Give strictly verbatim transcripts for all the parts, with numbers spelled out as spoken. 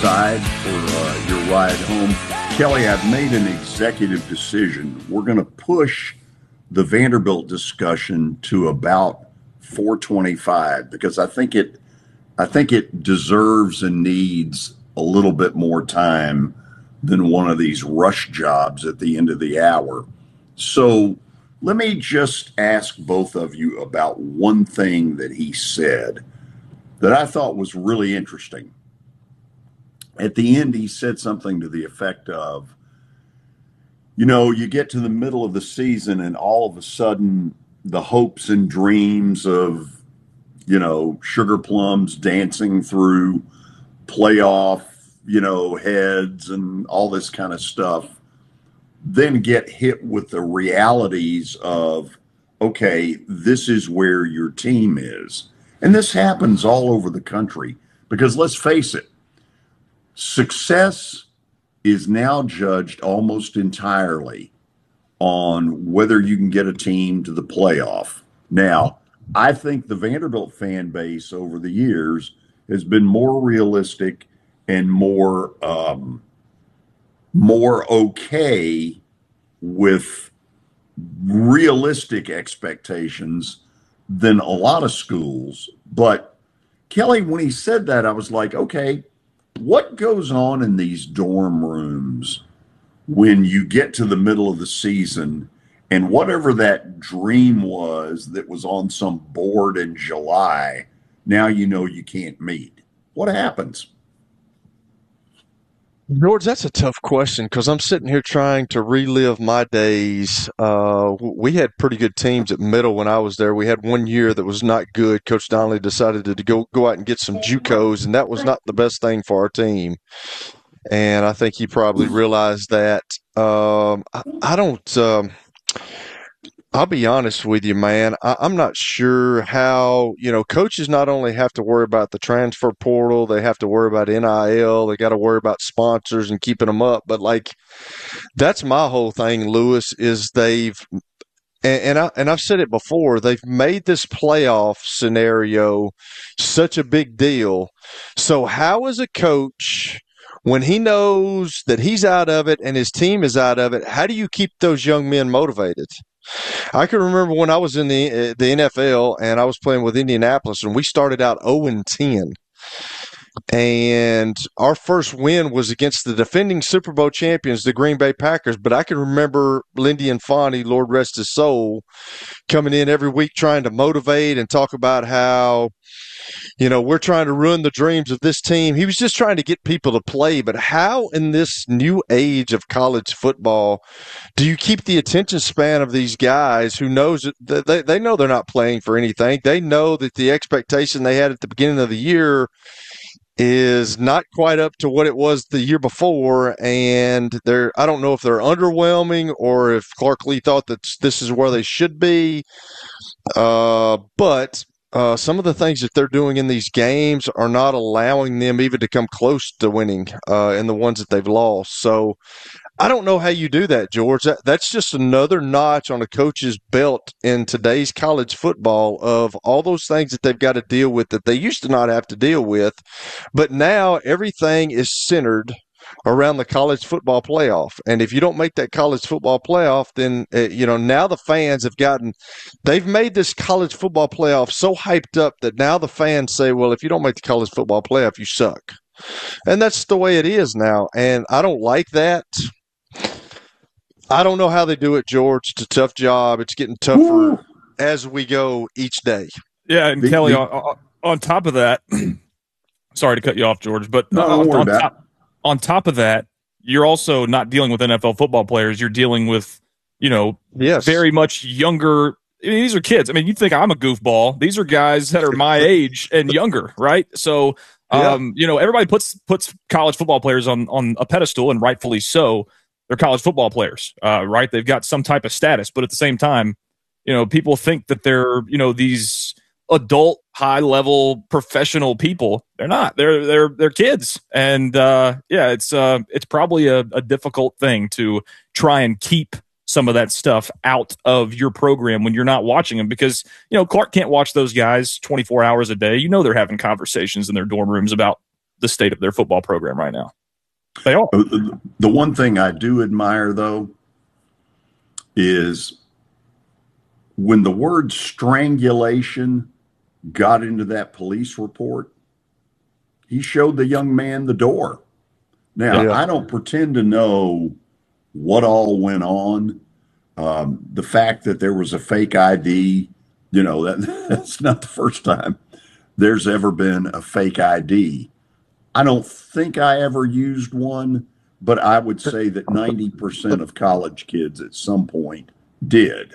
side for uh, your ride home. Kelly, I've made an executive decision. We're going to push the Vanderbilt discussion to about four twenty-five because I think it I think it deserves and needs a little bit more time than one of these rush jobs at the end of the hour. So let me just ask both of you about one thing that he said that I thought was really interesting. At the end, he said something to the effect of, you know, you get to the middle of the season and all of a sudden the hopes and dreams of, you know, Sugar Plums dancing through playoff, you know, heads and all this kind of stuff, then get hit with the realities of, okay, this is where your team is. And this happens all over the country because let's face it, success is now judged almost entirely on whether you can get a team to the playoff. Now, I think the Vanderbilt fan base over the years has been more realistic and more um, more okay with realistic expectations than a lot of schools. But Kelly, when he said that, I was like, okay, what goes on in these dorm rooms when you get to the middle of the season and whatever that dream was that was on some board in July, now you know you can't meet? What happens? George, that's a tough question because I'm sitting here trying to relive my days. Uh, we had pretty good teams at middle when I was there. We had one year that was not good. Coach Donnelly decided to go go out and get some JUCOs, and that was not the best thing for our team. And I think he probably realized that. Um, I, I don't. Um, I'll be honest with you, man. I, I'm not sure how, you know, coaches not only have to worry about the transfer portal, they have to worry about N I L, they got to worry about sponsors and keeping them up. But, like, that's my whole thing, Lewis, is they've and, and, I, and I've said it before, they've made this playoff scenario such a big deal. So how is a coach, when he knows that he's out of it and his team is out of it, how do you keep those young men motivated? I can remember when I was in the the N F L and I was playing with Indianapolis, and we started out oh and ten. And our first win was against the defending Super Bowl champions, the Green Bay Packers. But I can remember Lindy Infante, Lord rest his soul, coming in every week trying to motivate and talk about how, you know, we're trying to ruin the dreams of this team. He was just trying to get people to play. But how in this new age of college football do you keep the attention span of these guys who knows that they, they know they're not playing for anything? They know that the expectation they had at the beginning of the year is not quite up to what it was the year before, and they're I don't know if they're underwhelming or if Clark Lee thought that this is where they should be. Uh, but uh, some of the things that they're doing in these games are not allowing them even to come close to winning uh, in the ones that they've lost. So I don't know how you do that, George. That, that's just another notch on a coach's belt in today's college football of all those things that they've got to deal with that they used to not have to deal with. But now everything is centered around the college football playoff. And if you don't make that college football playoff, then, uh, you know, now the fans have gotten – they've made this college football playoff so hyped up that now the fans say, well, if you don't make the college football playoff, you suck. And that's the way it is now. And I don't like that. I don't know how they do it, George. It's a tough job. It's getting tougher Ooh. as we go each day. Yeah, and the, Kelly, the, on, on top of that, sorry to cut you off, George, but no, uh, don't worry on, about top, on top of that, you're also not dealing with N F L football players. You're dealing with, you know, yes. very much younger. I mean, these are kids. I mean, you think I'm a goofball. These are guys that are my age and younger, right? So, um, yeah. you know, everybody puts puts college football players on, on a pedestal, and rightfully so. They're college football players, uh, right? They've got some type of status, but at the same time, you know, people think that they're, you know, these adult, high-level, professional people. They're not. They're they're they're kids, and uh, yeah, it's uh, it's probably a, a difficult thing to try and keep some of that stuff out of your program when you're not watching them, because you know Clark can't watch those guys twenty-four hours a day. You know, they're having conversations in their dorm rooms about the state of their football program right now. They are. The one thing I do admire, though, is when the word strangulation got into that police report, he showed the young man the door. Now, yeah. I don't pretend to know what all went on. Um, the fact that there was a fake I D, you know, that, that's not the first time there's ever been a fake I D. I don't think I ever used one, but I would say that ninety percent of college kids at some point did.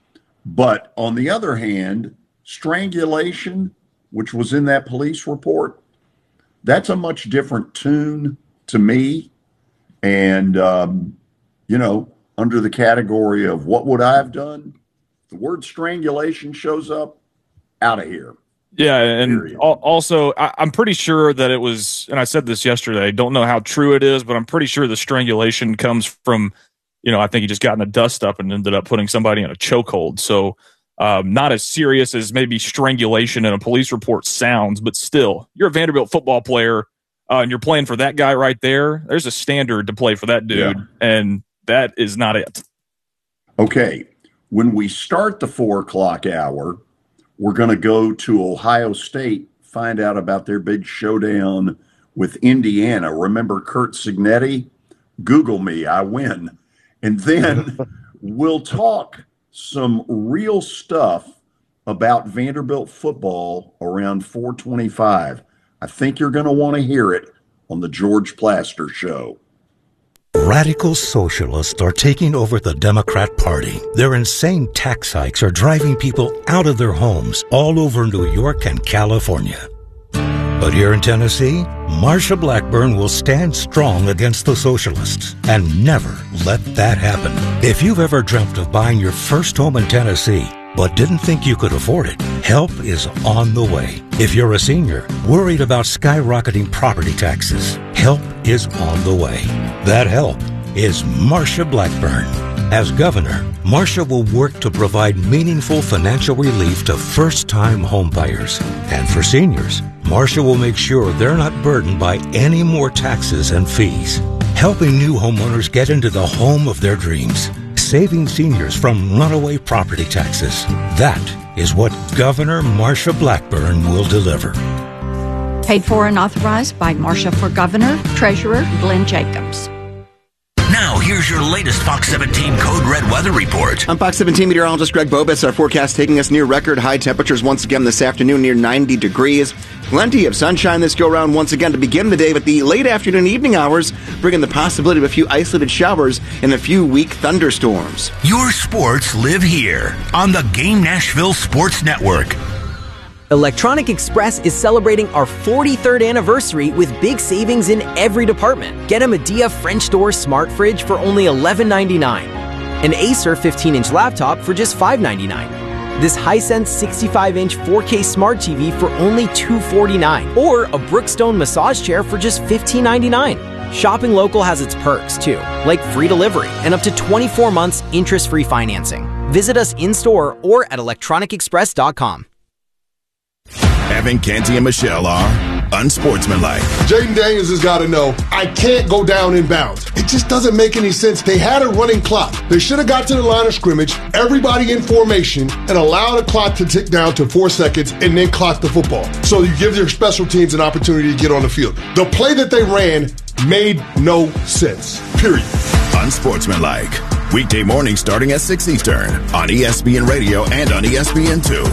But on the other hand, strangulation, which was in that police report, that's a much different tune to me. And, um, you know, under the category of what would I have done, the word strangulation shows up, out of here. Yeah, and Period. also I, I'm pretty sure that it was, and I said this yesterday, don't know how true it is, but I'm pretty sure the strangulation comes from, you know, I think he just got in a dust up and ended up putting somebody in a chokehold. So um, not as serious as maybe strangulation in a police report sounds, but still, you're a Vanderbilt football player uh, and you're playing for that guy right there. There's a standard to play for that dude, yeah. and that is not it. Okay, when we start the four o'clock hour, we're going to go to Ohio State, find out about their big showdown with Indiana. Remember Curt Cignetti? Google me, I win. And then we'll talk some real stuff about Vanderbilt football around four twenty-five. I think you're going to want to hear it on the George Plaster Show. Radical socialists are taking over the Democrat Party. Their insane tax hikes are driving people out of their homes all over New York and California. But here in Tennessee, Marsha Blackburn will stand strong against the socialists and never let that happen. If you've ever dreamt of buying your first home in Tennessee, but didn't think you could afford it, help is on the way. If you're a senior worried about skyrocketing property taxes, help is on the way. That help is Marsha Blackburn. As governor, Marsha will work to provide meaningful financial relief to first-time homebuyers. And for seniors, Marsha will make sure they're not burdened by any more taxes and fees, helping new homeowners get into the home of their dreams, saving seniors from runaway property taxes. That is what Governor Marsha Blackburn will deliver. Paid for and authorized by Marsha for Governor, Treasurer Glenn Jacobs. Now, here's your latest Fox seventeen Code Red weather report. I'm Fox seventeen meteorologist Greg Bobus. Our forecast taking us near record high temperatures once again this afternoon, near ninety degrees. Plenty of sunshine this go-around once again to begin the day, but the late afternoon evening hours bringing the possibility of a few isolated showers and a few weak thunderstorms. Your sports live here on the Game Nashville Sports Network. Electronic Express is celebrating our forty-third anniversary with big savings in every department. Get a Medea French door smart fridge for only eleven ninety-nine, an Acer fifteen inch laptop for just five ninety-nine, this Hisense sixty-five inch four K smart T V for only two forty-nine, or a Brookstone massage chair for just fifteen ninety-nine. Shopping local has its perks too, like free delivery and up to twenty-four months interest-free financing. Visit us in-store or at electronic express dot com. Evan, Canty, and Michelle are unsportsmanlike. Jaden Daniels has got to know, I can't go down in bounds. It just doesn't make any sense. They had a running clock. They should have got to the line of scrimmage, everybody in formation, and allow the clock to tick down to four seconds and then clock the football. So you give your special teams an opportunity to get on the field. The play that they ran made no sense, period. Unsportsmanlike. Weekday mornings starting at six Eastern on E S P N Radio and on E S P N two.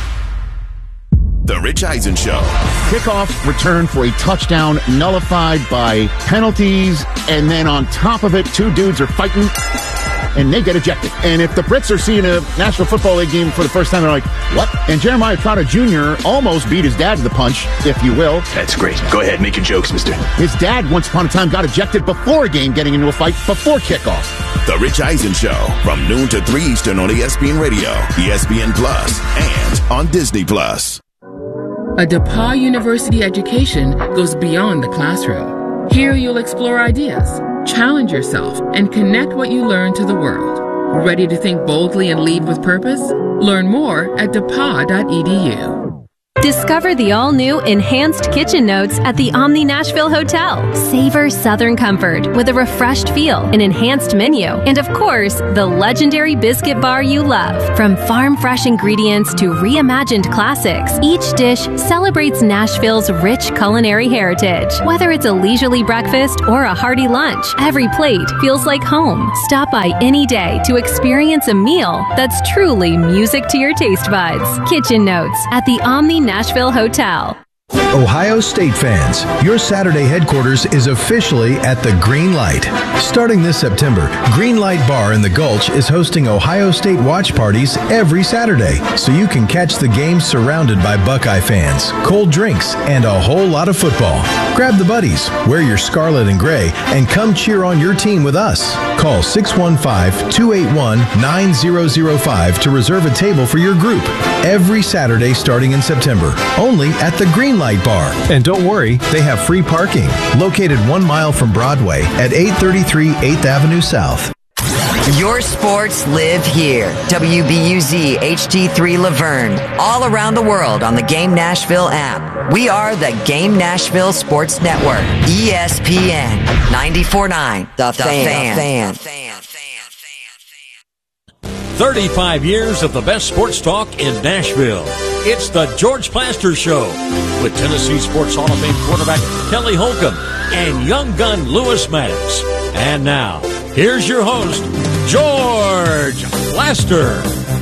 The Rich Eisen Show. Kickoff return for a touchdown nullified by penalties, and then on top of it, two dudes are fighting, and they get ejected. And if the Brits are seeing a National Football League game for the first time, they're like, what? And Jeremiah Trotter Junior almost beat his dad to the punch, if you will. That's great. Go ahead, make your jokes, mister. His dad, once upon a time, got ejected before a game, getting into a fight before kickoff. The Rich Eisen Show, from noon to three Eastern on E S P N Radio, E S P N Plus, and on Disney Plus. A DePauw University education goes beyond the classroom. Here you'll explore ideas, challenge yourself, and connect what you learn to the world. Ready to think boldly and lead with purpose? Learn more at depaw dot e d u. Discover the all-new Enhanced Kitchen Notes at the Omni Nashville Hotel. Savor Southern comfort with a refreshed feel, an enhanced menu, and of course, the legendary biscuit bar you love. From farm-fresh ingredients to reimagined classics, each dish celebrates Nashville's rich culinary heritage. Whether it's a leisurely breakfast or a hearty lunch, every plate feels like home. Stop by any day to experience a meal that's truly music to your taste buds. Kitchen Notes at the Omni Nashville Hotel. Ohio State fans, your Saturday headquarters is officially at the Green Light. Starting this September, Green Light Bar in the Gulch is hosting Ohio State watch parties every Saturday, so you can catch the game surrounded by Buckeye fans, cold drinks, and a whole lot of football. Grab the buddies, wear your scarlet and gray, and come cheer on your team with us. Call six one five, two eight one, nine zero zero five to reserve a table for your group every Saturday starting in September, only at the Green Light Bar. And don't worry, they have free parking, located one mile from Broadway at eight thirty-three eighth Avenue South. Your sports live here. W B U Z H D three Laverne. All around the world on the Game Nashville app. We are the Game Nashville Sports Network. E S P N ninety-four point nine. The, the Fan. fan. thirty-five years of the best sports talk in Nashville. It's the George Plaster Show with Tennessee Sports Hall of Fame quarterback Kelly Holcomb and young gun Lewis Maddox. And now, here's your host, George Plaster.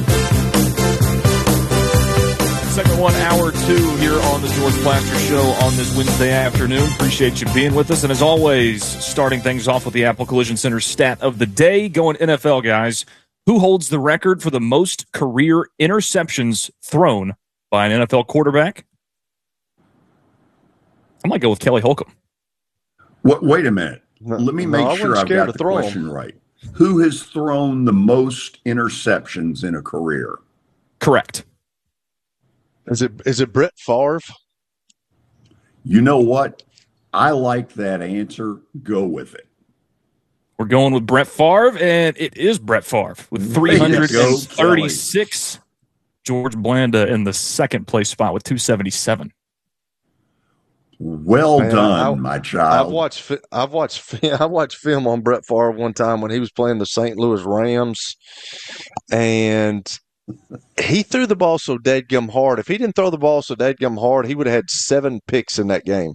Second one, hour two here on the George Plaster Show on this Wednesday afternoon. Appreciate you being with us. And as always, starting things off with the Apple Collision Center stat of the day. Going N F L, guys. Who holds the record for the most career interceptions thrown by an N F L quarterback? I might go with Kelly Holcomb. What, wait a minute. No, Let me make no, sure I've got the question him. right. Who has thrown the most interceptions in a career? Correct. Is it is it Brett Favre? You know what? I like that answer. Go with it. We're going with Brett Favre, and it is Brett Favre with three hundred thirty-six. Go, George Blanda in the second place spot with two seventy-seven. Well Man, done, I, my child. I've watched I've watched I watched film on Brett Favre one time when he was playing the Saint Louis Rams, and he threw the ball so dadgum hard. If he didn't throw the ball so dadgum hard, he would have had seven picks in that game.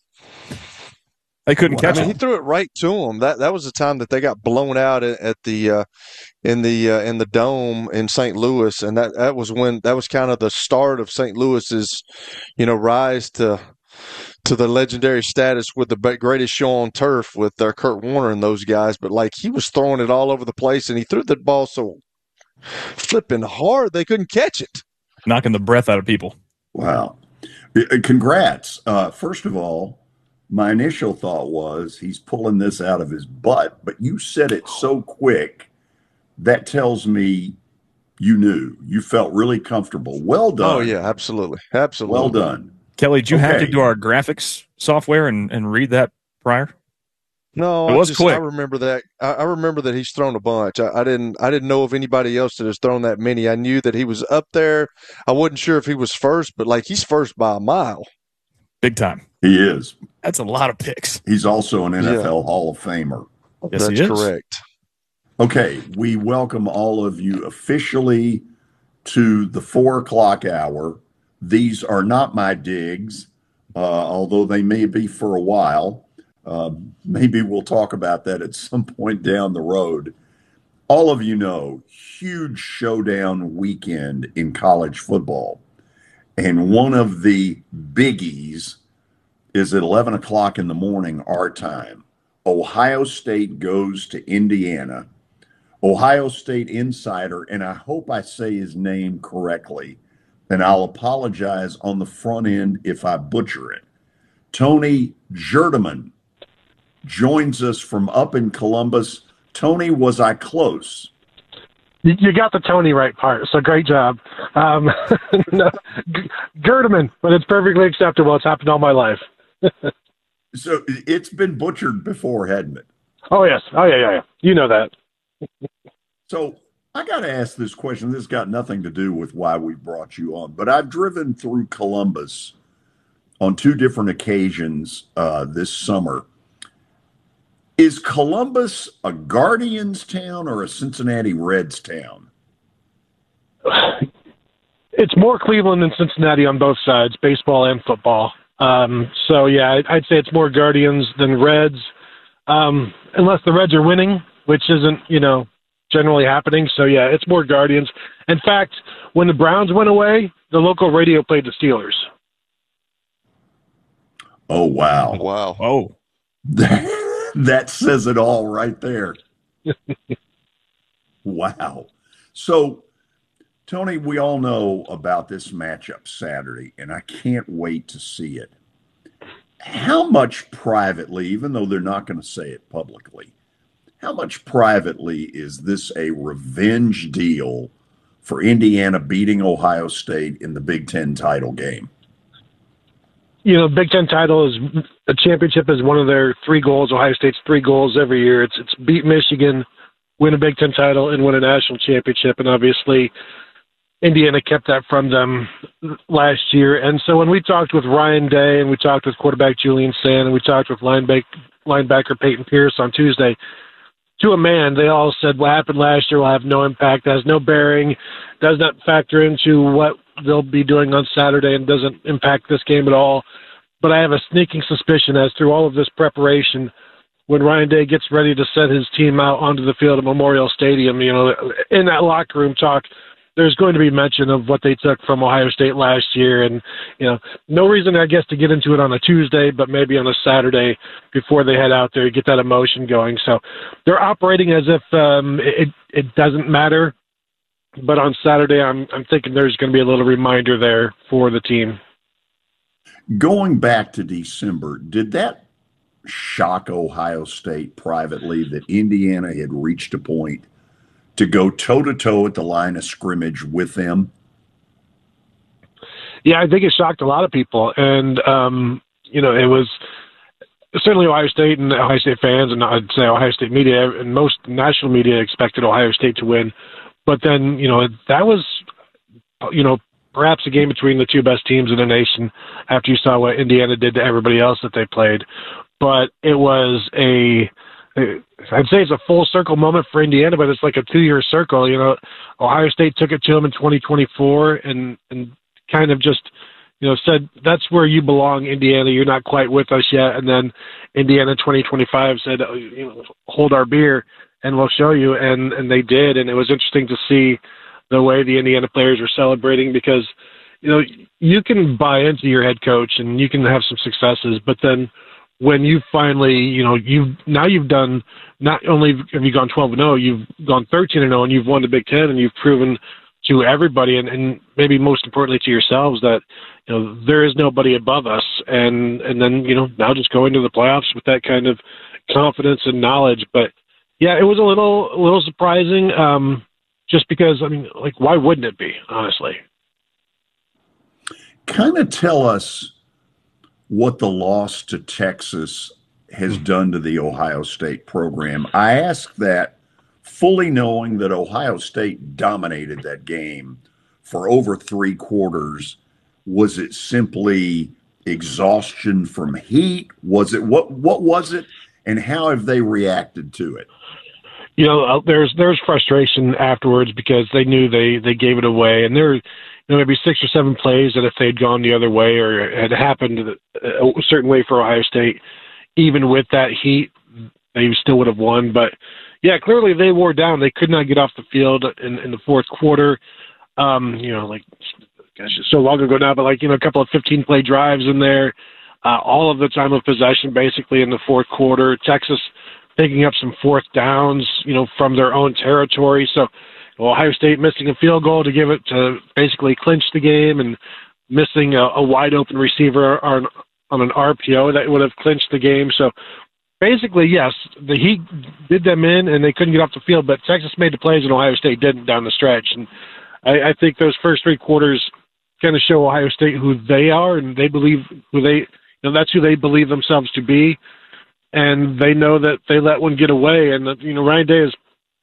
They couldn't catch I mean, him. He threw it right to him. That that was the time that they got blown out at, at the uh, in the uh, in the dome in Saint Louis, and that, that was when that was kind of the start of Saint Louis's, you know, rise to to the legendary status with the greatest show on turf with uh, Kurt Warner and those guys. But like he was throwing it all over the place, and he threw the ball so flipping hard they couldn't catch it, knocking the breath out of people. Wow! Congrats! Uh, first of all. My initial thought was he's pulling this out of his butt, but you said it so quick. That tells me you knew. You felt really comfortable. Well done. Oh, yeah, absolutely. Absolutely. Well done. Kelly, did you okay. have to do our graphics software and, and read that prior? No, it was I just, quick. I remember that. I, I remember that he's thrown a bunch. I, I didn't. I didn't know of anybody else that has thrown that many. I knew that he was up there. I wasn't sure if he was first, but like he's first by a mile. Big time. He is. That's a lot of picks. He's also an N F L yeah. Hall of Famer. Yes, That's he is. correct. Okay, we welcome all of you officially to the four o'clock hour. These are not my digs, uh, although they may be for a while. Uh, maybe we'll talk about that at some point down the road. All of you know, huge showdown weekend in college football. And one of the biggies is at eleven o'clock in the morning, our time. Ohio State goes to Indiana. Ohio State insider, and I hope I say his name correctly, and I'll apologize on the front end if I butcher it. Tony Jerdeman joins us from up in Columbus. Tony, was I close? You got the Tony right part, so great job. Um, no, G- Gerdeman, but it's perfectly acceptable. It's happened all my life. So it's been butchered before, hadn't it? Oh, yes. Oh, yeah, yeah, yeah. You know that. So I got to ask this question. This has got nothing to do with why we brought you on, but I've driven through Columbus on two different occasions uh, this summer. Is Columbus a Guardians town or a Cincinnati Reds town? It's more Cleveland than Cincinnati on both sides, baseball and football. Um, so, yeah, I'd say it's more Guardians than Reds, um, unless the Reds are winning, which isn't, you know, generally happening. So, yeah, it's more Guardians. In fact, when the Browns went away, the local radio played the Steelers. Oh, wow. Wow. Oh. That says it all right there. Wow. So, Tony, we all know about this matchup Saturday, and I can't wait to see it. How much privately, even though they're not going to say it publicly, how much privately is this a revenge deal for Indiana beating Ohio State in the Big Ten title game? You know, Big Ten title is a championship is one of their three goals. Ohio State's three goals every year. It's it's beat Michigan, win a Big Ten title, and win a national championship. And obviously, Indiana kept that from them last year. And so when we talked with Ryan Day and we talked with quarterback Julian Sand and we talked with linebacker, linebacker Peyton Pierce on Tuesday, to a man, they all said what happened last year will have no impact, has no bearing, does not factor into what they'll be doing on Saturday, and doesn't impact this game at all. But I have a sneaking suspicion as through all of this preparation, when Ryan Day gets ready to send his team out onto the field at Memorial Stadium, you know, in that locker room talk, there's going to be mention of what they took from Ohio State last year. And, you know, no reason, I guess, to get into it on a Tuesday, but maybe on a Saturday before they head out there, get that emotion going. So they're operating as if um, it, it doesn't matter. But on Saturday, I'm, I'm thinking there's going to be a little reminder there for the team. Going back to December, did that shock Ohio State privately that Indiana had reached a point to go toe-to-toe at the line of scrimmage with them? Yeah, I think it shocked a lot of people. And, um, you know, it was certainly Ohio State and Ohio State fans, and I'd say Ohio State media and most national media expected Ohio State to win. But then, you know, that was, you know, perhaps a game between the two best teams in the nation after you saw what Indiana did to everybody else that they played. But it was a, I'd say it's a full circle moment for Indiana, but it's like a two-year circle. You know, Ohio State took it to them in twenty twenty-four and, and kind of just, you know, said, that's where you belong, Indiana. You're not quite with us yet. And then Indiana twenty twenty-five said, oh, you know, hold our beer and we'll show you. And, and they did. And it was interesting to see the way the Indiana players were celebrating because, you know, you can buy into your head coach and you can have some successes, but then when you finally, you know, you've now you've done, not only have you gone twelve and oh, you've gone thirteen and oh, and you've won the Big Ten, and you've proven to everybody, and, and maybe most importantly to yourselves, that, you know, there is nobody above us. And, and then, you know, now just go into the playoffs with that kind of confidence and knowledge. But yeah, it was a little, a little surprising, um, just because, I mean, like, why wouldn't it be, honestly? Kind of tell us what the loss to Texas has done to the Ohio State program. I ask that fully knowing that Ohio State dominated that game for over three quarters. Was it simply exhaustion from heat? Was it what? What was it? And how have they reacted to it? You know, there's there's frustration afterwards because they knew they, they gave it away, and there were, you know, maybe six or seven plays that if they'd gone the other way or had happened a certain way for Ohio State, even with that heat, they still would have won. But yeah, clearly they wore down. They could not get off the field in, in the fourth quarter. Um, you know, like, gosh, it's so long ago now, but like, you know, a couple of fifteen play drives in there, uh, all of the time of possession basically in the fourth quarter. Texas picking up some fourth downs, you know, from their own territory. So Ohio State missing a field goal to give it to basically clinch the game, and missing a, a wide open receiver on, on an R P O that would have clinched the game. So basically, yes, the Heat did them in and they couldn't get off the field, but Texas made the plays and Ohio State didn't down the stretch. And I, I think those first three quarters kind of show Ohio State who they are, and they believe who they, you know, that's who they believe themselves to be. And they know that they let one get away. And, you know, Ryan Day is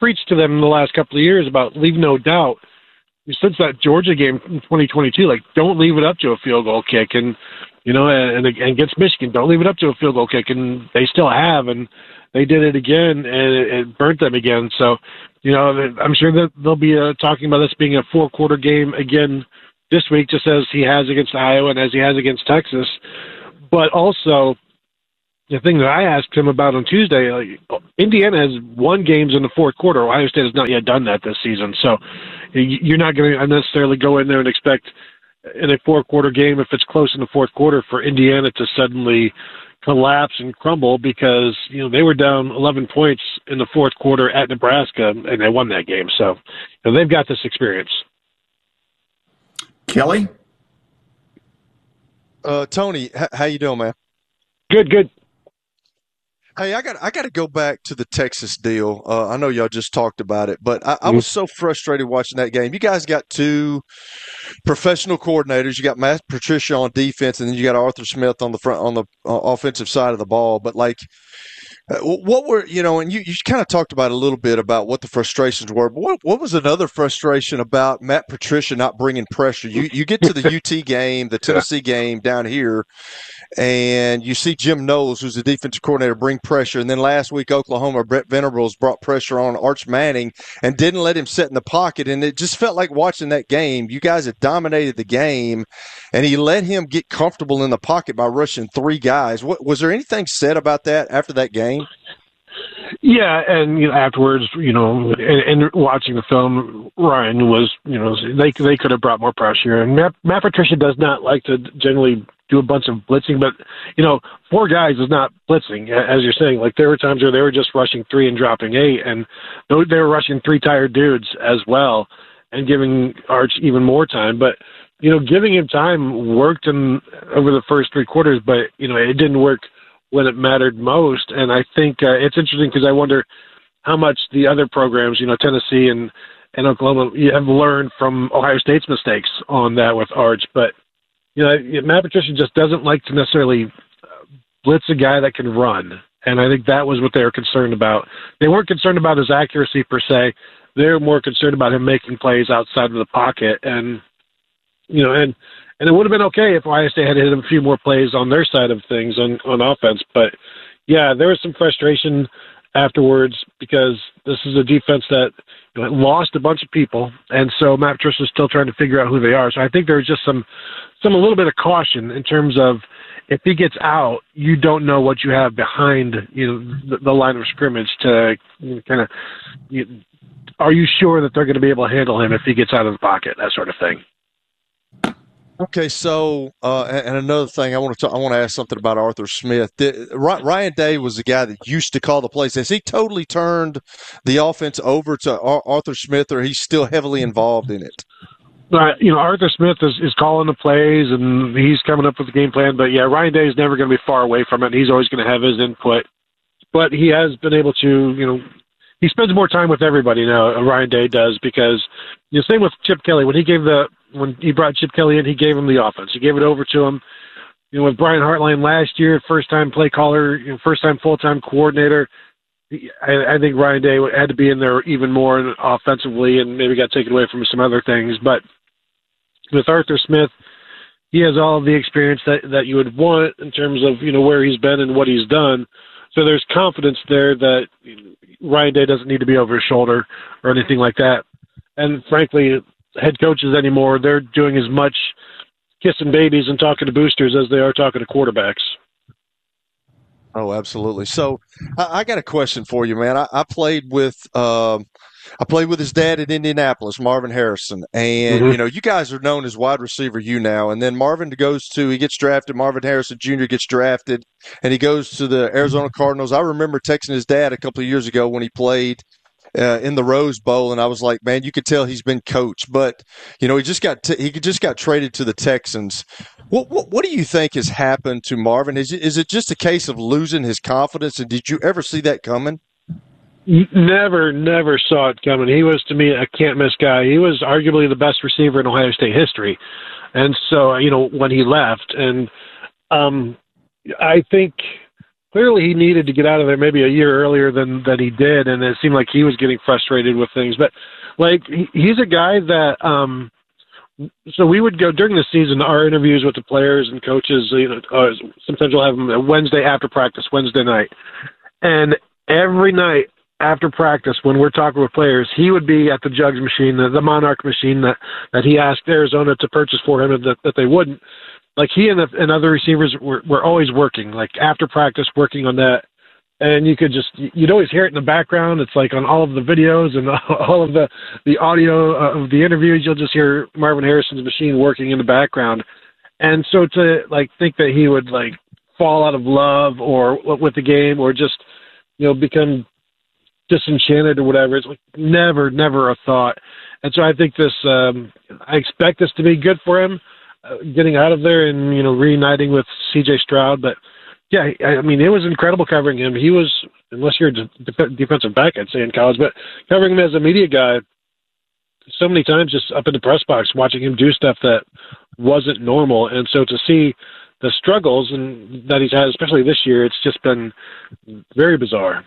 preached to them in the last couple of years about leave no doubt. Since that Georgia game in twenty twenty-two, like, don't leave it up to a field goal kick. And, you know, and, and against Michigan, don't leave it up to a field goal kick. And they still have, and they did it again, and it, it burnt them again. So, you know, I'm sure that they'll be uh, talking about this being a four-quarter game again this week, just as he has against Iowa and as he has against Texas. But also, the thing that I asked him about on Tuesday, like, Indiana has won games in the fourth quarter. Ohio State has not yet done that this season. So you're not going to necessarily go in there and expect in a fourth-quarter game, if it's close in the fourth quarter, for Indiana to suddenly collapse and crumble, because, you know, they were down eleven points in the fourth quarter at Nebraska, and they won that game. So, you know, they've got this experience. Kelly? Uh, Tony, h- how you doing, man? Good, good. Hey, I got I got to go back to the Texas deal. Uh, I know y'all just talked about it, but I, I was so frustrated watching that game. You guys got two professional coordinators. You got Matt Patricia on defense, and then you got Arthur Smith on the front on the uh, offensive side of the ball. But like, uh, what were you know? And you, you kind of talked about a little bit about what the frustrations were. But what what was another frustration about Matt Patricia not bringing pressure? You you get to the U T game, the Tennessee game down here, and you see Jim Knowles, who's the defensive coordinator, bring pressure. And then last week, Oklahoma, Brett Venables brought pressure on Arch Manning and didn't let him sit in the pocket. And it just felt like watching that game. You guys had dominated the game, and he let him get comfortable in the pocket by rushing three guys. What, was there anything said about that after that game? Yeah, and you know, afterwards, you know, and, and watching the film, Ryan was, you know, they they could have brought more pressure. And Matt, Matt Patricia does not like to generally do a bunch of blitzing, but, you know, four guys is not blitzing, as you're saying. Like, there were times where they were just rushing three and dropping eight, and they were rushing three tired dudes as well and giving Arch even more time. But, you know, giving him time worked in over the first three quarters, but, you know, it didn't work when it mattered most. And I think uh, it's interesting because I wonder how much the other programs, you know, Tennessee and, and Oklahoma, have learned from Ohio State's mistakes on that with Arch. But, you know, Matt Patricia just doesn't like to necessarily blitz a guy that can run. And I think that was what they were concerned about. They weren't concerned about his accuracy per se. They were more concerned about him making plays outside of the pocket. And, you know, and, and it would have been okay if Ohio State had hit a few more plays on their side of things on, on offense. But, yeah, there was some frustration afterwards because this is a defense that, you know, lost a bunch of people, and so Matt Patricia is still trying to figure out who they are. So I think there was just some, some a little bit of caution in terms of if he gets out, you don't know what you have behind, you know, the, the line of scrimmage to you know, kind of. You, are you sure that they're going to be able to handle him if he gets out of the pocket, that sort of thing? Okay, so uh, and another thing I want to talk, I want to ask something about Arthur Smith. Did, Ryan Day was the guy that used to call the plays. Has he totally turned the offense over to Arthur Smith, or he's still heavily involved in it? Uh, you know, Arthur Smith is, is calling the plays, and he's coming up with the game plan. But, yeah, Ryan Day is never going to be far away from it, and he's always going to have his input. But he has been able to, you know, he spends more time with everybody now, Ryan Day does, because, you know, same with Chip Kelly. When he gave the when he brought Chip Kelly in, he gave him the offense. He gave it over to him. You know, with Brian Hartline last year, first-time play caller, you know, first-time full-time coordinator, I, I think Ryan Day had to be in there even more offensively and maybe got taken away from some other things. But with Arthur Smith, he has all of the experience that, that you would want in terms of, you know, where he's been and what he's done. So there's confidence there that Ryan Day doesn't need to be over his shoulder or anything like that. And frankly, head coaches anymore, they're doing as much kissing babies and talking to boosters as they are talking to quarterbacks. Oh, absolutely. So I, I got a question for you, man. I, I played with um, I played with his dad at Indianapolis, Marvin Harrison, and mm-hmm. you know, you guys are known as wide receiver U now. And then Marvin goes to he gets drafted. Marvin Harrison Junior gets drafted, and he goes to the Arizona Cardinals. I remember texting his dad a couple of years ago when he played Uh, in the Rose Bowl, and I was like, man, you could tell he's been coached. But you know, he just got t- he just got traded to the Texans. What, what what do you think has happened to Marvin? Is it, is it just a case of losing his confidence? And did you ever see that coming? Never, never saw it coming. He was, to me, a can't miss guy. He was arguably the best receiver in Ohio State history, and so you know when he left, and um, I think clearly he needed to get out of there maybe a year earlier than, than he did, and it seemed like he was getting frustrated with things. But, like, he, he's a guy that um, – so we would go during the season, our interviews with the players and coaches, you know, uh, sometimes we'll have them Wednesday after practice, Wednesday night. And every night after practice, when we're talking with players, he would be at the Jugs machine, the, the Monarch machine that, that he asked Arizona to purchase for him and that, that they wouldn't. Like, he and, the, and other receivers were, were always working, like after practice, working on that. And you could just, you'd always hear it in the background. It's like on all of the videos and all of the, the audio of the interviews, you'll just hear Marvin Harrison's machine working in the background. And so to, like, think that he would, like, fall out of love or with the game or just, you know, become disenchanted or whatever, it's like never, never a thought. And so I think this, um, I expect this to be good for him, uh, getting out of there and, you know, reuniting with C J Stroud. But, yeah, I mean, it was incredible covering him. He was, unless you're a de- defensive back, I'd say, in college, but covering him as a media guy so many times just up in the press box, watching him do stuff that wasn't normal. And so to see the struggles and that he's had, especially this year, it's just been very bizarre.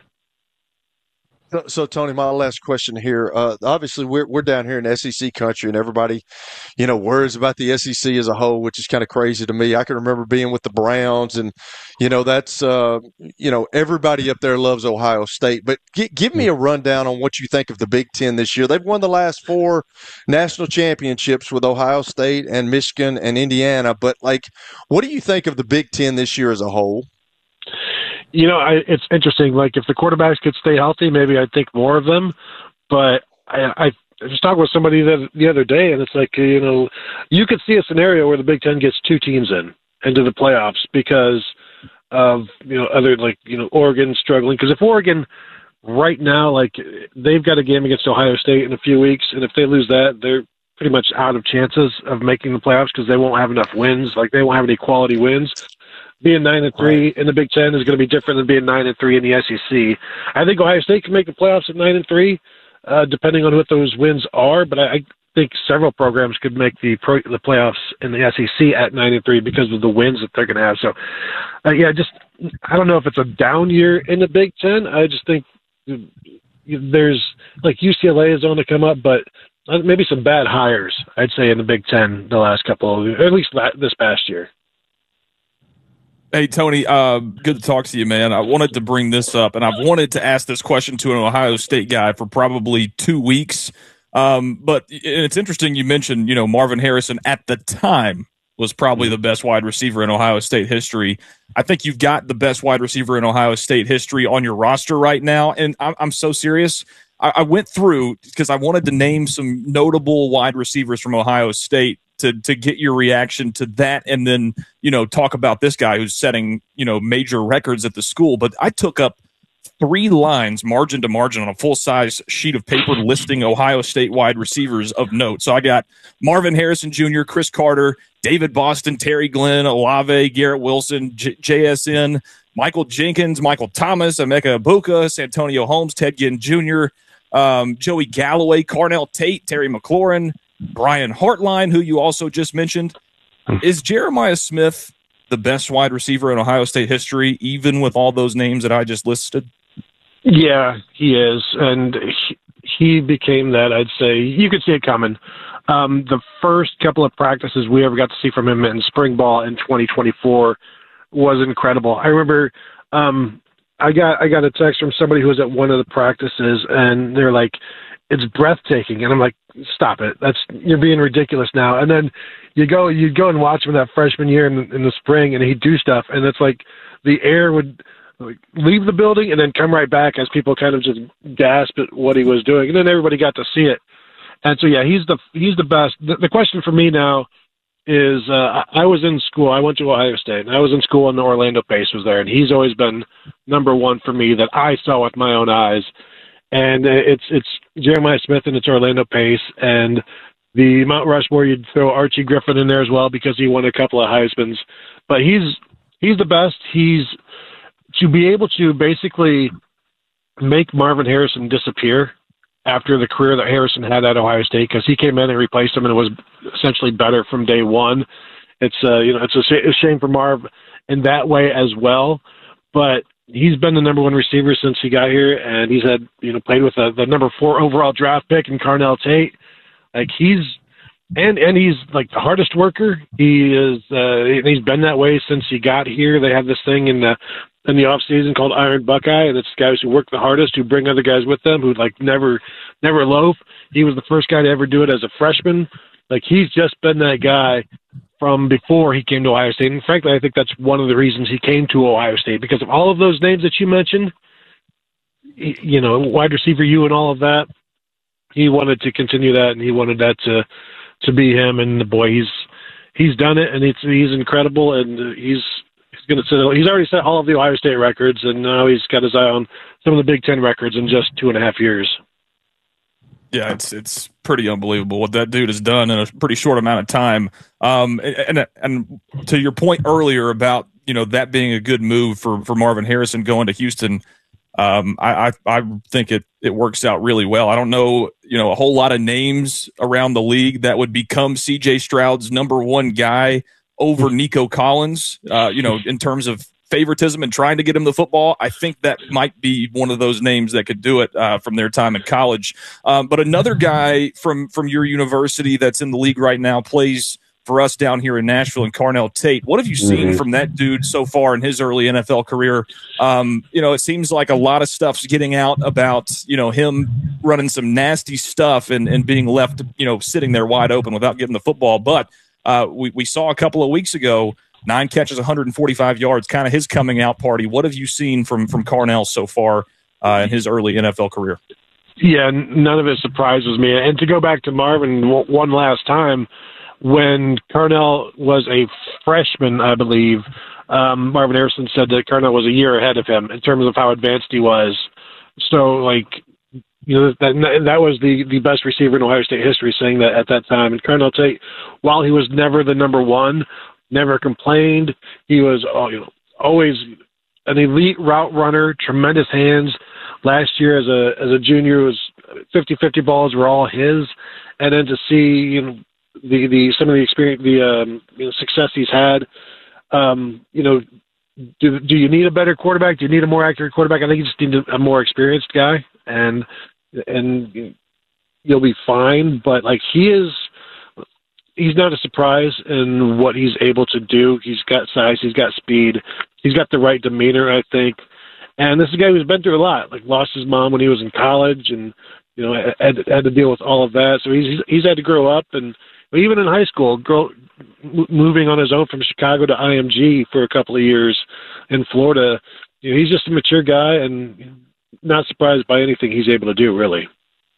So, so, Tony, my last question here. Uh, obviously, we're we're down here in S E C country, and everybody, you know, worries about the S E C as a whole, which is kind of crazy to me. I can remember being with the Browns, and you know, that's uh, you know, everybody up there loves Ohio State. But g- give me a rundown on what you think of the Big Ten this year. They've won the last four national championships with Ohio State and Michigan and Indiana. But like, what do you think of the Big Ten this year as a whole? You know, I, it's interesting. Like, if the quarterbacks could stay healthy, maybe I'd think more of them. But I, I just talked with somebody the, the other day, and it's like, you know, you could see a scenario where the Big Ten gets two teams in into the playoffs because of, you know, other, like, you know, Oregon struggling. Because if Oregon right now, like, they've got a game against Ohio State in a few weeks, and if they lose that, they're pretty much out of chances of making the playoffs because they won't have enough wins. Like, they won't have any quality wins. Being nine and three in the Big Ten is going to be different than being nine and three in the S E C. I think Ohio State can make the playoffs at nine and three, uh, depending on what those wins are. But I, I think several programs could make the pro, the playoffs in the S E C at nine and three because of the wins that they're going to have. So, uh, yeah, just I don't know if it's a down year in the Big Ten. I just think there's like U C L A is on to come up, but maybe some bad hires. I'd say in the Big Ten the last couple, of, or at least this past year. Hey, Tony, uh, good to talk to you, man. I wanted to bring this up, and I've wanted to ask this question to an Ohio State guy for probably two weeks. Um, but it's interesting you mentioned, you know, Marvin Harrison at the time was probably the best wide receiver in Ohio State history. I think you've got the best wide receiver in Ohio State history on your roster right now, and I'm, I'm so serious. I, I went through because I wanted to name some notable wide receivers from Ohio State to to get your reaction to that, and then, you know, talk about this guy who's setting, you know, major records at the school. But I took up three lines margin to margin on a full-size sheet of paper listing Ohio State wide receivers of note. So I got Marvin Harrison Junior, Chris Carter, David Boston, Terry Glenn, Olave, Garrett Wilson, J- JSN, Michael Jenkins, Michael Thomas, Emeka Ibuka, Santonio Holmes, Ted Ginn Junior, um, Joey Galloway, Carnell Tate, Terry McLaurin, Brian Hartline, who you also just mentioned. Is Jeremiah Smith the best wide receiver in Ohio State history, even with all those names that I just listed? Yeah, he is. And he, he became that, I'd say. You could see it coming. Um, the first couple of practices we ever got to see from him in spring ball in twenty twenty-four was incredible. I remember um, I got I got a text from somebody who was at one of the practices, and they're like, it's breathtaking. And I'm like, stop it. That's, you're being ridiculous now. And then you go, you'd go and watch him that freshman year in, in the spring, and he'd do stuff. And it's like the air would like leave the building and then come right back as people kind of just gasp at what he was doing. And then everybody got to see it. And so, yeah, he's the, he's the best. The, the question for me now is, uh, I was in school. I went to Ohio State, and I was in school, and the Orlando Pace was there. And he's always been number one for me that I saw with my own eyes. And it's it's Jeremiah Smith and it's Orlando Pace. And the Mount Rushmore, you'd throw Archie Griffin in there as well because he won a couple of Heismans. But he's he's the best. He's to be able to basically make Marvin Harrison disappear after the career that Harrison had at Ohio State, because he came in and replaced him and it was essentially better from day one. It's uh, you know it's a, sh- a shame for Marv in that way as well. But he's been the number one receiver since he got here, and he's had, you know, played with a, the number four overall draft pick in Carnell Tate. Like he's, and, and he's like the hardest worker. He is, uh, he's been that way since he got here. They have this thing in the, in the off season called Iron Buckeye, and it's guys who work the hardest, who bring other guys with them, who like never, never loaf. He was the first guy to ever do it as a freshman. Like he's just been that guy from before he came to Ohio State. And frankly, I think that's one of the reasons he came to Ohio State, because of all of those names that you mentioned, you know, wide receiver you and all of that. He wanted to continue that, and he wanted that to, to be him. And the boy, he's, he's done it, and it's, he's incredible. And he's, he's going to set, he's already set all of the Ohio State records, and now he's got his eye on some of the Big Ten records in just two and a half years. Yeah, it's it's pretty unbelievable what that dude has done in a pretty short amount of time. Um, and and to your point earlier about, you know, that being a good move for, for Marvin Harrison going to Houston, um, I, I I think it it works out really well. I don't know, you know, a whole lot of names around the league that would become C J Stroud's number one guy over Nico Collins. Uh, you know, in terms of favoritism and trying to get him the football, I think that might be one of those names that could do it uh, from their time in college. Um, but another guy from from your university that's in the league right now plays for us down here in Nashville, and Carnell Tate. What have you seen mm-hmm. from that dude so far in his early N F L career? Um, you know, it seems like a lot of stuff's getting out about, you know, him running some nasty stuff and, and being left, you know, sitting there wide open without getting the football. But uh, we, we saw a couple of weeks ago, nine catches, one hundred forty-five yards, kind of his coming out party. What have you seen from from Carnell so far uh, in his early N F L career? Yeah, none of it surprises me. And to go back to Marvin w- one last time, when Carnell was a freshman, I believe, um, Marvin Harrison said that Carnell was a year ahead of him in terms of how advanced he was. So, like, you know, that that was the, the best receiver in Ohio State history, saying that at that time. And Carnell Tate, while he was never the number one, never complained. He was oh, you know, always an elite route runner, tremendous hands. Last year as a as a junior, was fifty-fifty balls were all his. And then to see, you know, the, the some of the experience, the um, you know, success he's had. Um, you know, do do you need a better quarterback? Do you need a more accurate quarterback? I think you just need a more experienced guy, and and you'll be fine. But like he is. He's not a surprise in what he's able to do. He's got size. He's got speed. He's got the right demeanor, I think. And this is a guy who's been through a lot. Like lost his mom when he was in college, and you know had, had to deal with all of that. So he's he's had to grow up, and even in high school, grow, moving on his own from Chicago to I M G for a couple of years in Florida. You know, he's just a mature guy, and not surprised by anything he's able to do, really.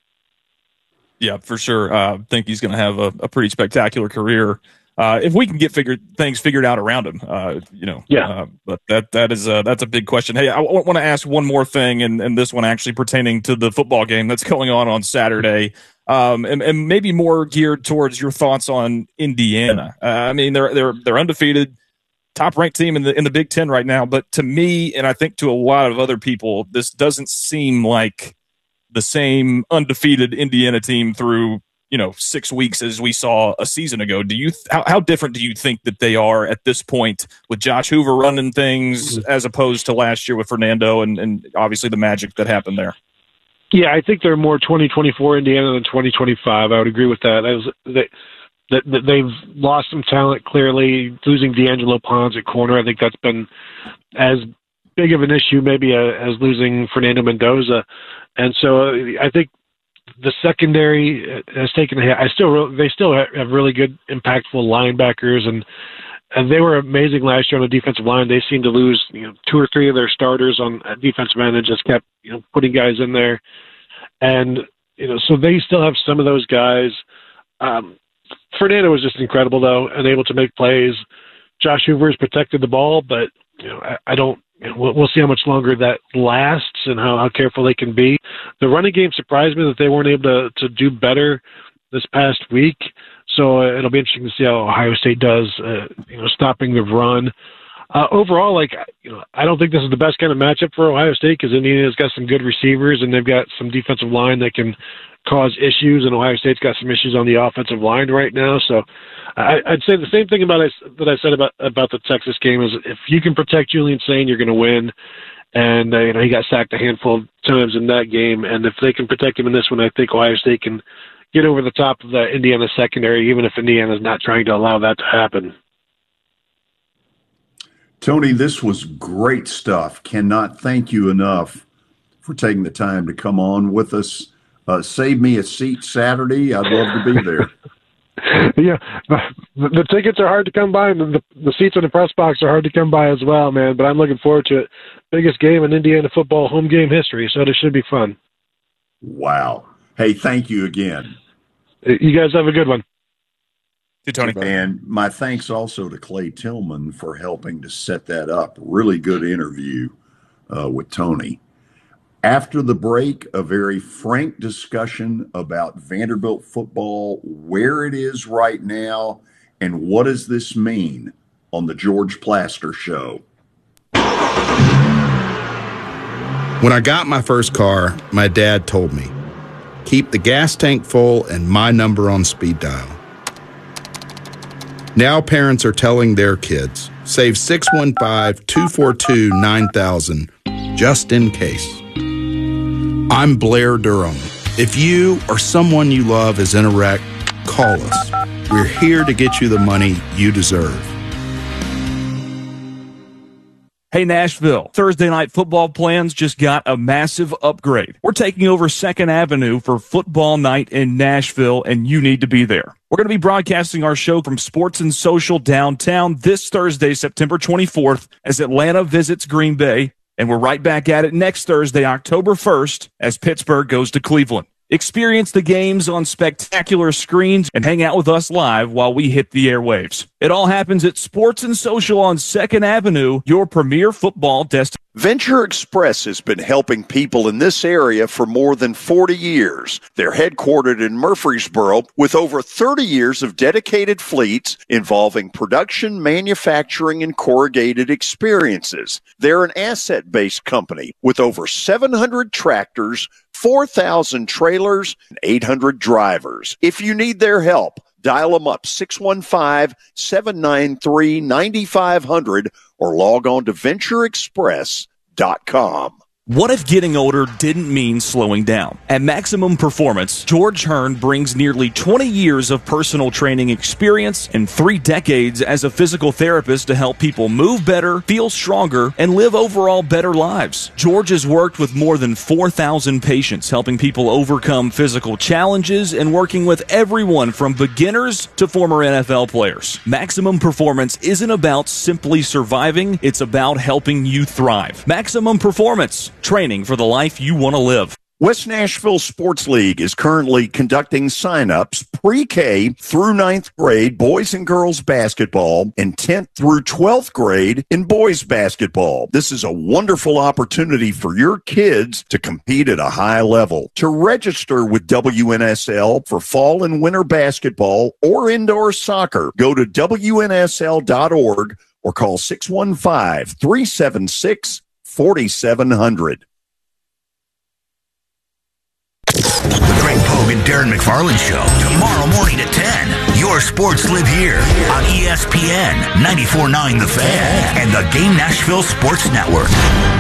Yeah, for sure. I uh, think he's going to have a, a pretty spectacular career uh, if we can get figured things figured out around him. Uh, you know, yeah. Uh, but that that is a, that's a big question. Hey, I w- want to ask one more thing, and, and this one actually pertaining to the football game that's going on on Saturday, um, and, and maybe more geared towards your thoughts on Indiana. Uh, I mean, they're they're they're undefeated, top ranked team in the in the Big Ten right now. But to me, and I think to a lot of other people, this doesn't seem like the same undefeated Indiana team through, you know, six weeks as we saw a season ago. Do you, th- how, how different do you think that they are at this point with Josh Hoover running things as opposed to last year with Fernando and, and obviously the magic that happened there? Yeah, I think they're more twenty twenty-four Indiana than twenty twenty-five. I would agree with that. I was, they, that, that they've lost some talent, clearly. Losing D'Angelo Pons at corner, I think that's been as big of an issue maybe uh, as losing Fernando Mendoza. And so uh, I think the secondary has taken a hit. I still, they still have really good, impactful linebackers, and and they were amazing last year on the defensive line. They seemed to lose, you know, two or three of their starters on defensive end and just kept, you know, putting guys in there. And you know, so they still have some of those guys. Um, Fernando was just incredible though, and able to make plays. Josh Hoover has protected the ball, but you know, I, I don't. We'll see how much longer that lasts and how, how careful they can be. The running game surprised me that they weren't able to, to do better this past week. So uh, it'll be interesting to see how Ohio State does, uh, you know, stopping the run. Uh, overall, like, you know, I don't think this is the best kind of matchup for Ohio State because Indiana's got some good receivers and they've got some defensive line that can cause issues, and Ohio State's got some issues on the offensive line right now. So I, I'd say the same thing about that I said about about the Texas game is if you can protect Julian Sain, you're going to win. And, uh, you know, he got sacked a handful of times in that game. And if they can protect him in this one, I think Ohio State can get over the top of the Indiana secondary, even if Indiana's not trying to allow that to happen. Tony, this was great stuff. Cannot thank you enough for taking the time to come on with us. Uh, save me a seat Saturday. I'd love to be there. Yeah, the, the tickets are hard to come by, and the, the seats in the press box are hard to come by as well, man. But I'm looking forward to it. Biggest game in Indiana football home game history, so it should be fun. Wow. Hey, thank you again. You guys have a good one. Hey, Tony. And my thanks also to Clay Tillman for helping to set that up. Really good interview uh, with Tony. After the break, a very frank discussion about Vanderbilt football, where it is right now, and what does this mean on the George Plaster Show. When I got my first car, my dad told me, keep the gas tank full and my number on speed dial. Now parents are telling their kids, save six one five, two four two, nine thousand just in case. I'm Blair Durham. If you or someone you love is in a wreck, call us. We're here to get you the money you deserve. Hey, Nashville, Thursday night football plans just got a massive upgrade. We're taking over second Avenue for football night in Nashville, and you need to be there. We're going to be broadcasting our show from Sports and Social downtown this Thursday, September twenty-fourth, as Atlanta visits Green Bay, and we're right back at it next Thursday, October first, as Pittsburgh goes to Cleveland. Experience the games on spectacular screens and hang out with us live while we hit the airwaves. It all happens at Sports and Social on second Avenue, your premier football destination. Venture Express has been helping people in this area for more than forty years. They're headquartered in Murfreesboro with over thirty years of dedicated fleets involving production, manufacturing, and corrugated experiences. They're an asset-based company with over seven hundred tractors, four thousand trailers, and eight hundred drivers. If you need their help, dial them up, six one five, seven nine three, nine five zero zero or log on to venture express dot com. What if getting older didn't mean slowing down? At Maximum Performance, George Hearn brings nearly twenty years of personal training experience and three decades as a physical therapist to help people move better, feel stronger, and live overall better lives. George has worked with more than four thousand patients, helping people overcome physical challenges and working with everyone from beginners to former N F L players. Maximum Performance isn't about simply surviving, it's about helping you thrive. Maximum Performance. Training for the life you want to live. West Nashville Sports League is currently conducting sign-ups pre-K through ninth grade boys and girls basketball and tenth through twelfth grade in boys basketball. This is a wonderful opportunity for your kids to compete at a high level. To register with W N S L for fall and winter basketball or indoor soccer, go to W N S L dot org or call six one five, three seven six, four seven zero zero. The Greg Pogue and Darren McFarland Show, tomorrow morning at ten. Your sports live here on E S P N ninety-four point nine The Fan and the Game Nashville Sports Network.